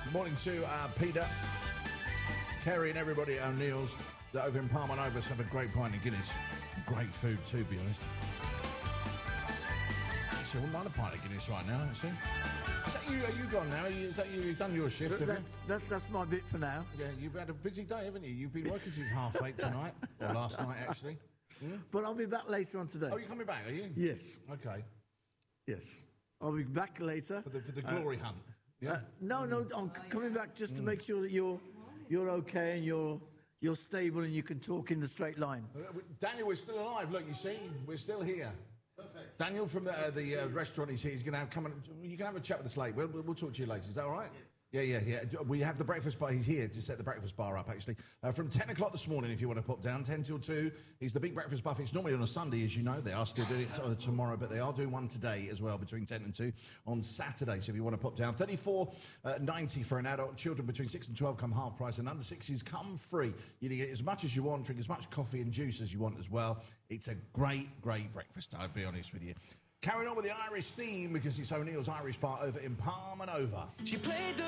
Good morning to Peter, Kerry and everybody at O'Neill's that over in Palm and Overs have a great pint of Guinness. Great food too, to be honest. Actually, I wouldn't mind a pint of Guinness right now, actually. Is that you? Are you gone now? Is that you? You've done your shift, That's my bit for now. Yeah, you've had a busy day, haven't you? You've been working since 8:30 tonight, or last night, actually. Yeah? But I'll be back later on today. Oh, you're coming back, are you? Yes. Okay. Yes. I'll be back later. For the glory hunt? Yeah. No, I'm coming back just to make sure that you're okay and you're stable and you can talk in the straight line. Daniel, we're still alive. Look, you see, we're still here. Perfect. Daniel from the restaurant is here. He's going to come and you can have a chat with us later. We'll talk to you later. Is that all right? Yes. Yeah. We have the breakfast bar. He's here to set the breakfast bar up, actually. From 10 o'clock this morning, if you want to pop down, 10 till 2, is the big breakfast buffet. It's normally on a Sunday, as you know. They are still doing it tomorrow, but they are doing one today as well, between 10 and 2 on Saturday. So if you want to pop down, $34.90 for an adult. Children between 6 and 12 come half price, and under 6s come free. You can get as much as you want, drink as much coffee and juice as you want as well. It's a great breakfast, I'll be honest with you. Carrying on with the Irish theme, because it's O'Neill's Irish Bar over in Palm and Over. She played the